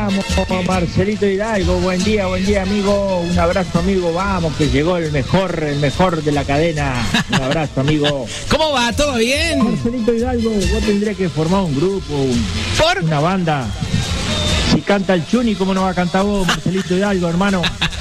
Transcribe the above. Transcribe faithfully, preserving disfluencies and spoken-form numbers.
vamos, Marcelito Hidalgo, buen día, buen día, amigo, un abrazo, amigo, vamos, que llegó el mejor, el mejor de la cadena, un abrazo, amigo. ¿Cómo va? ¿Todo bien? Marcelito Hidalgo, vos tendrías que formar un grupo, un, ¿Por? una banda. Si canta el Chuni, ¿cómo no va a cantar vos, Marcelito Hidalgo, hermano?